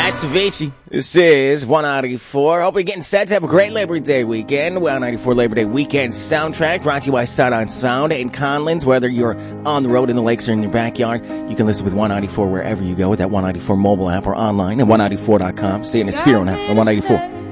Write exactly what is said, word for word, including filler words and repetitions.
That's Avicii. This is one ninety-four. Hope you're getting set to have a great Labor Day weekend. one ninety-four Labor Day weekend soundtrack brought to you by Sound on Sound in Conlins. Whether you're on the road, in the lakes, or in your backyard, you can listen with one ninety-four wherever you go with that one ninety-four mobile app or online at one ninety-four dot com. See you in the Spiro now on one ninety-four.